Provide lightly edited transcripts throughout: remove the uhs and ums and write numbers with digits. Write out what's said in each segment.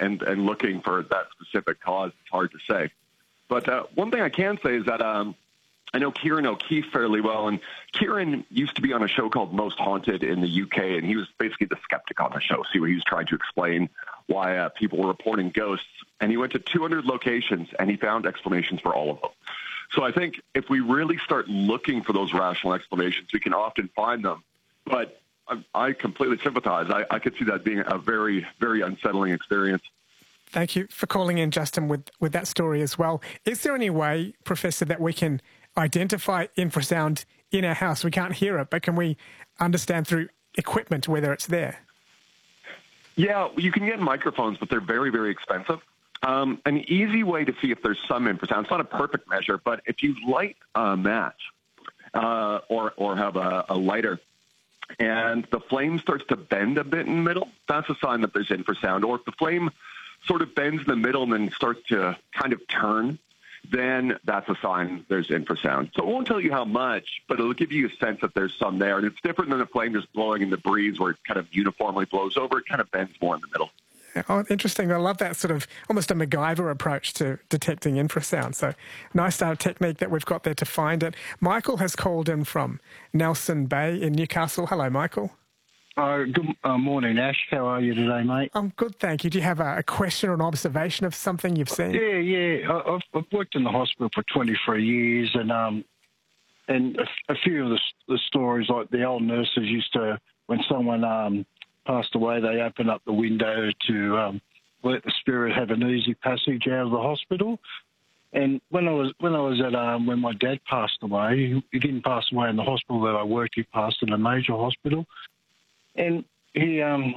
and looking for that specific cause. It's hard to say. But one thing I can say is that I know Kieran O'Keefe fairly well, and Kieran used to be on a show called Most Haunted in the UK, and he was basically the skeptic on the show. So he was trying to explain why people were reporting ghosts, and he went to 200 locations, and he found explanations for all of them. So I think if we really start looking for those rational explanations, we can often find them. But I completely sympathize. I could see that being a very, very unsettling experience. Thank you for calling in, Justin, with that story as well. Is there any way, Professor, that we can identify infrasound in our house? We can't hear it, but can we understand through equipment whether it's there? Yeah, you can get microphones, but they're very, very expensive. An easy way to see if there's some infrasound, it's not a perfect measure, but if you light a match or have a lighter and the flame starts to bend a bit in the middle, that's a sign that there's infrasound. Or if the flame sort of bends in the middle and then starts to kind of turn, then that's a sign there's infrasound. So it won't tell you how much, but it'll give you a sense that there's some there. And it's different than a flame just blowing in the breeze where it kind of uniformly blows over. It kind of bends more in the middle. Oh, interesting. I love that sort of almost a MacGyver approach to detecting infrasound. So nice technique that we've got there to find it. Michael has called in from Nelson Bay in Newcastle. Hello, Michael. Good morning, Ash. How are you today, mate? I'm good, thank you. Do you have a question or an observation of something you've seen? Yeah. I've worked in the hospital for 23 years, and a few of the stories, like the old nurses used to, when someone passed away, they opened up the window to let the spirit have an easy passage out of the hospital. And when my dad passed away, he didn't pass away in the hospital that I worked. He passed in a major hospital. And he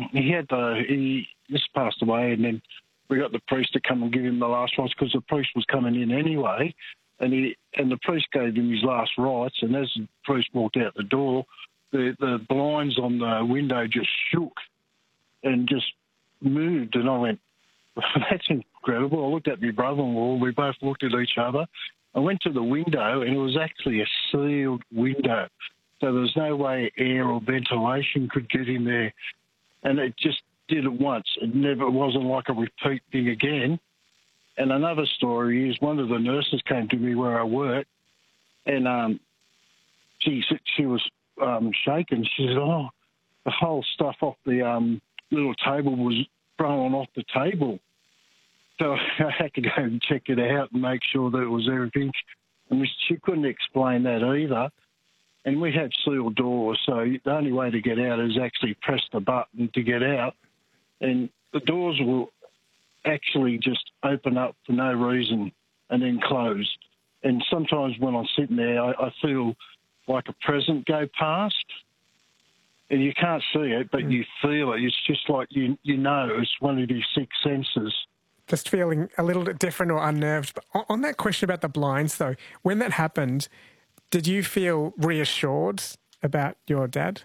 just passed away, and then we got the priest to come and give him the last rites because the priest was coming in anyway, and the priest gave him his last rites. And as the priest walked out the door, the blinds on the window just shook and just moved, and I went, "That's incredible." I looked at my brother-in-law. We both looked at each other. I went to the window, and it was actually a sealed window. So there was no way air or ventilation could get in there. And it just did it once. It wasn't like a repeat thing again. And another story is one of the nurses came to me where I work, and she was shaken. She said, "Oh, the whole stuff off the little table was thrown off the table." So I had to go and check it out and make sure that it was everything. And she couldn't explain that either. And we have sealed doors, so the only way to get out is actually press the button to get out. And the doors will actually just open up for no reason and then close. And sometimes when I'm sitting there, I feel like a present go past. And you can't see it, but you feel it. It's just like you know it's one of these six senses. Just feeling a little bit different or unnerved. But on that question about the blinds, though, when that happened, did you feel reassured about your dad?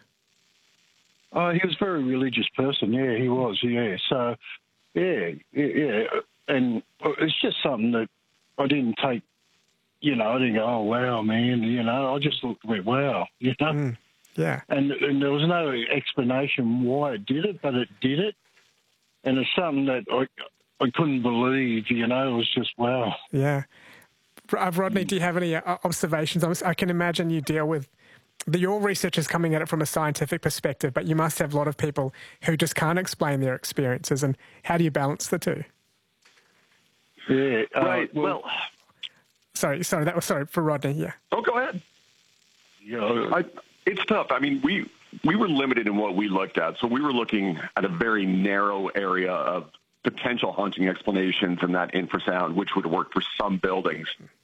Oh, he was a very religious person. Yeah, he was. Yeah. So, yeah. And it's just something that I didn't take, I didn't go, "Oh, wow, man." I just looked and went, "Wow," Yeah. And there was no explanation why it did it, but it did it. And it's something that I couldn't believe, it was just, wow. Yeah. Rodney, do you have any observations? I can imagine you deal with your research is coming at it from a scientific perspective, but you must have a lot of people who just can't explain their experiences. And how do you balance the two? Yeah. Right. Well, sorry. That was for Rodney. Yeah. Oh, go ahead. Yeah. It's tough. I mean, we were limited in what we looked at, so we were looking at a very narrow area of potential haunting explanations and that infrasound, which would work for some buildings.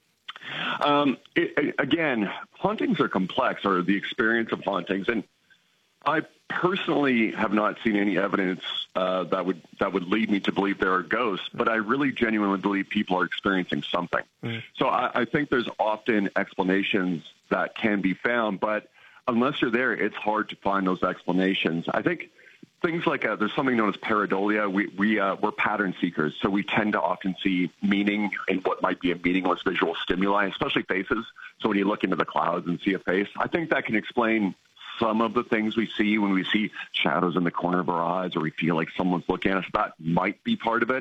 Again, hauntings are complex, or the experience of hauntings, and I personally have not seen any evidence that would lead me to believe there are ghosts, but I really genuinely believe people are experiencing something. So I think there's often explanations that can be found, but unless you're there, it's hard to find those explanations. I think things like there's something known as pareidolia. We're pattern seekers, so we tend to often see meaning in what might be a meaningless visual stimuli, especially faces. So when you look into the clouds and see a face, I think that can explain some of the things we see when we see shadows in the corner of our eyes, or we feel like someone's looking at us. That might be part of it.